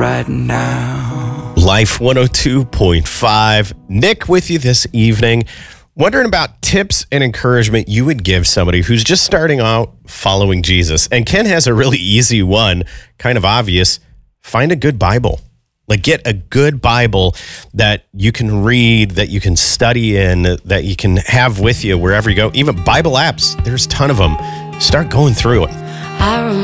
right now. Life 102.5. Nick with you this evening. Wondering about tips and encouragement you would give somebody who's just starting out following Jesus. And Ken has a really easy one, kind of obvious. Find a good Bible. Like, get a good Bible that you can read, that you can study in, that you can have with you wherever you go. Even Bible apps, there's a ton of them. Start going through it.